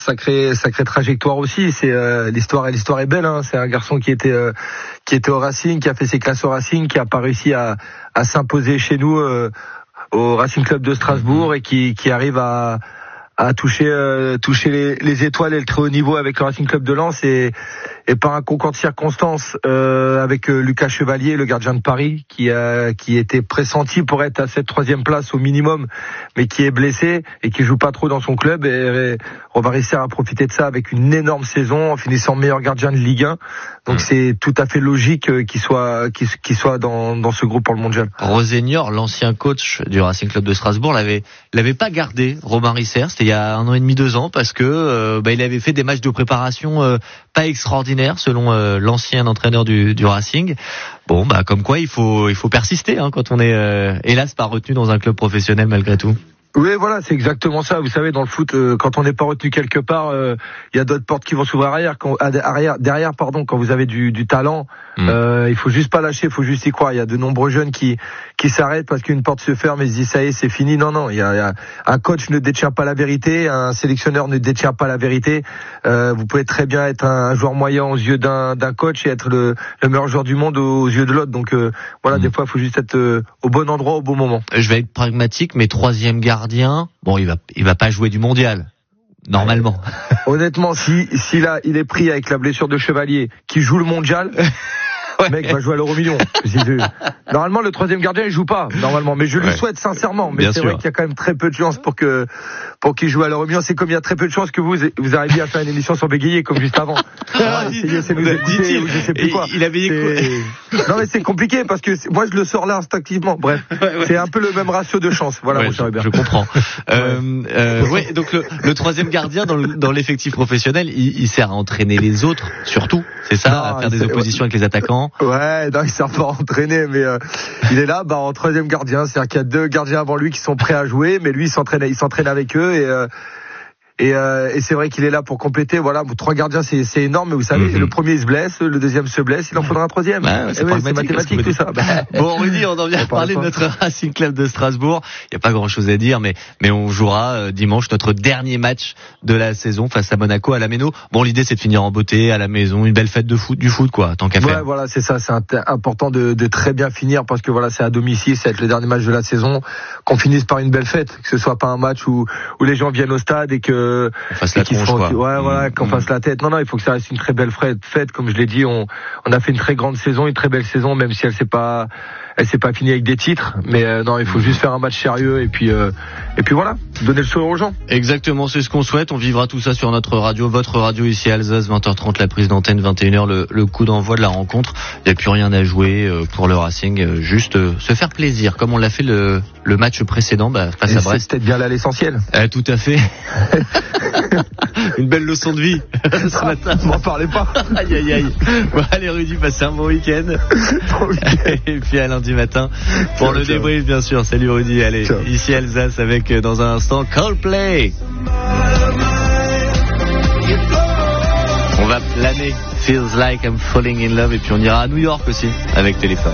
Sacrée trajectoire aussi. C'est l'histoire est belle. Hein. C'est un garçon qui était au Racing, qui a fait ses classes au Racing, qui a pas réussi à s'imposer chez nous au Racing Club de Strasbourg et qui arrive à toucher les étoiles et le très haut niveau avec le Racing Club de Lens et par un concours de circonstances avec Lucas Chevalier, le gardien de Paris, qui était pressenti pour être à cette 3e place au minimum, mais qui est blessé et qui joue pas trop dans son club. Et on va réussir à profiter de ça avec une énorme saison en finissant meilleur gardien de Ligue 1. Donc c'est tout à fait logique qu'il soit dans ce groupe pour le mondial. Rosenior, l'ancien coach du Racing Club de Strasbourg, l'avait pas gardé, Romain Risser. C'était il y a 1 an et demi, 2 ans, parce que il avait fait des matchs de préparation pas extraordinaires selon l'ancien entraîneur du Racing. Bon, comme quoi il faut persister quand on est hélas pas retenu dans un club professionnel malgré tout. Oui, voilà, c'est exactement ça. Vous savez, dans le foot, quand on n'est pas retenu quelque part, il y a d'autres portes qui vont s'ouvrir derrière, quand vous avez du talent. Il faut juste pas lâcher, il faut juste y croire. Il y a de nombreux jeunes qui s'arrêtent parce qu'une porte se ferme et se disent ça y est, c'est fini. Non, il y a un coach ne détient pas la vérité, un sélectionneur ne détient pas la vérité. Vous pouvez très bien être un joueur moyen aux yeux d'un coach et être le meilleur joueur du monde aux yeux de l'autre. Donc voilà, des fois, il faut juste être au bon endroit au bon moment. Je vais être pragmatique, mais 3e gardien, bon, il va pas jouer du mondial. Normalement. Honnêtement, si là, il est pris avec la blessure de Chevalier, qui joue le mondial, le mec va jouer à l'Euro Million. Normalement, le 3e gardien, il joue pas, normalement. Mais je lui souhaite sincèrement. Mais bien c'est sûr. Vrai qu'il y a quand même très peu de chances pour qu'il joue à l'Euro Million. C'est comme il y a très peu de chances que vous arriviez à faire une émission sans bégayer, comme juste avant. Il a bégayé quoi? Non, mais c'est compliqué parce que moi, je le sors là instinctivement. Bref. C'est un peu le même ratio de chance. Voilà, mon cher Hubert. Je comprends. Donc le 3e gardien dans l'effectif professionnel, il sert à entraîner les autres, surtout. C'est ça, à faire des oppositions avec les attaquants. Ouais, non, il sert pas à entraîner, mais il est là, en 3e gardien. C'est-à-dire qu'il y a 2 gardiens avant lui qui sont prêts à jouer, mais lui, il s'entraîne avec eux et c'est vrai qu'il est là pour compléter. Voilà, 3 gardiens, c'est énorme, mais vous savez, le premier se blesse, le deuxième se blesse, il en faudra un 3e. C'est mathématique tout ça. Bon, Rudy, on en vient à parler de notre Racing Club de Strasbourg. Il n'y a pas grand-chose à dire, mais on jouera dimanche notre dernier match de la saison face à Monaco à la Méno. Bon, l'idée c'est de finir en beauté à la maison, une belle fête du foot quoi, tant qu'à faire. Ouais, voilà, c'est ça, c'est important de très bien finir parce que voilà, c'est à domicile, ça va être le dernier match de la saison, qu'on finisse par une belle fête, que ce soit pas un match où les gens viennent au stade et que on fasse la tronche, quoi. Voilà, qu'on fasse la tête. Non, il faut que ça reste une très belle fête. Comme je l'ai dit, on a fait une très grande saison, une très belle saison, même si elle s'est pas finie avec des titres. Mais non, il faut juste faire un match sérieux et puis voilà, donner le sourire aux gens. Exactement, c'est ce qu'on souhaite. On vivra tout ça sur notre radio, votre radio ici à Alsace, 20h30 la prise d'antenne, 21h le coup d'envoi de la rencontre. Il n'y a plus rien à jouer pour le Racing, juste se faire plaisir, comme on l'a fait le match précédent face à Brest. C'est peut-être bien là l'essentiel. Tout à fait. Une belle leçon de vie ce matin. M'en parlez pas. Aïe. Bon, allez Rudy, passez un bon week-end. Et puis à lundi matin pour le débrief, bien sûr. Salut Rudy. Allez, ciao. Ici Alsace avec dans un instant Coldplay. On va planer. Feels like I'm falling in love. Et puis on ira à New York aussi avec Téléphone.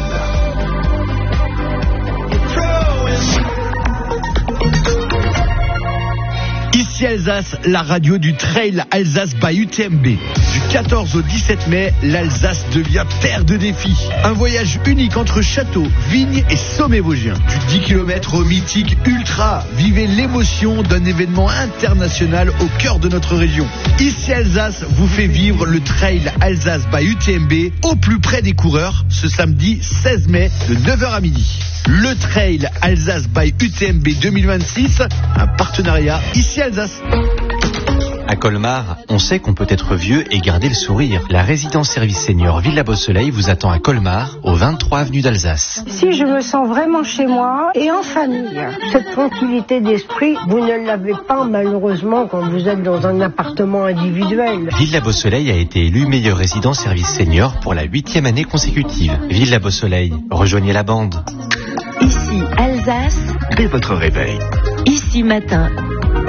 Ici Alsace, la radio du Trail Alsace by UTMB. Du 14 au 17 mai, l'Alsace devient terre de défis. Un voyage unique entre châteaux, vignes et sommets vosgiens. Du 10 km au mythique Ultra. Vivez l'émotion d'un événement international au cœur de notre région. Ici Alsace vous fait vivre le Trail Alsace by UTMB au plus près des coureurs ce samedi 16 mai de 9h à midi. Le Trail Alsace by UTMB 2026, un partenariat Ici Alsace. À Colmar, on sait qu'on peut être vieux et garder le sourire. La résidence service senior Villa Beau Soleil vous attend à Colmar, au 23 avenue d'Alsace. Si je me sens vraiment chez moi et en famille, cette tranquillité d'esprit, vous ne l'avez pas malheureusement quand vous êtes dans un appartement individuel. Villa Beau Soleil a été élue meilleure résidence service senior pour la 8e année consécutive. Villa Beau Soleil, rejoignez la bande. Ici Alsace, Dès votre réveil. Ici matin.